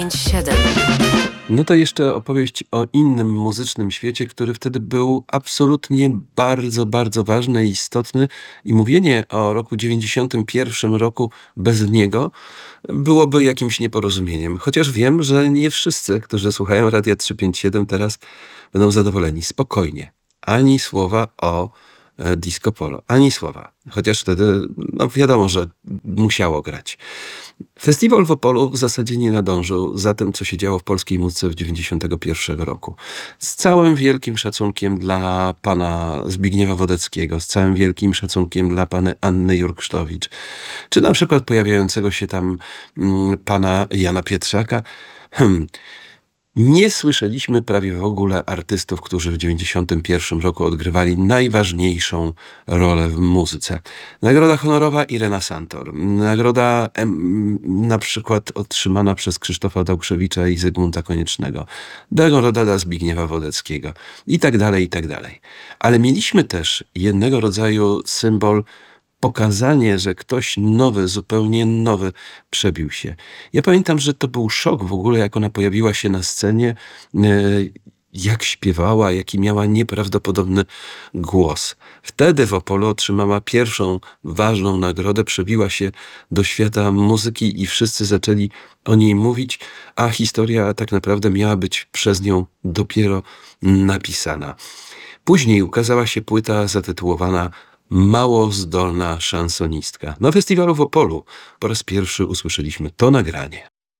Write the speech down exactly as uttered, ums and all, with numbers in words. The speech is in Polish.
siedem. No to jeszcze opowieść o innym muzycznym świecie, który wtedy był absolutnie bardzo, bardzo ważny i istotny i mówienie o roku dziewięćdziesiątym pierwszym roku bez niego byłoby jakimś nieporozumieniem. Chociaż wiem, że nie wszyscy, którzy słuchają Radia trzysta pięćdziesiąt siedem teraz będą zadowoleni. Spokojnie. Ani słowa o e, Disco Polo. Ani słowa. Chociaż wtedy, no wiadomo, że musiało grać. Festiwal w Opolu w zasadzie nie nadążył za tym, co się działo w polskiej muzyce w dziewięćdziesiątego pierwszego roku. Z całym wielkim szacunkiem dla pana Zbigniewa Wodeckiego, z całym wielkim szacunkiem dla pani Anny Jurksztowicz, czy na przykład pojawiającego się tam mm, pana Jana Pietrzaka. Hmm. Nie słyszeliśmy prawie w ogóle artystów, którzy w dziewięćdziesiątym pierwszym roku odgrywali najważniejszą rolę w muzyce. Nagroda honorowa Irena Santor. Nagroda em, na przykład otrzymana przez Krzysztofa Dałkrzewicza i Zygmunta Koniecznego. Nagroda dla Zbigniewa Wodeckiego. I tak dalej, i tak dalej. Ale mieliśmy też jednego rodzaju symbol, pokazanie, że ktoś nowy, zupełnie nowy przebił się. Ja pamiętam, że to był szok w ogóle, jak ona pojawiła się na scenie, e, jak śpiewała, jaki miała nieprawdopodobny głos. Wtedy w Opolu otrzymała pierwszą ważną nagrodę, przebiła się do świata muzyki i wszyscy zaczęli o niej mówić, a historia tak naprawdę miała być przez nią dopiero napisana. Później ukazała się płyta zatytułowana Mało zdolna szansonistka. Na festiwalu w Opolu po raz pierwszy usłyszeliśmy to nagranie.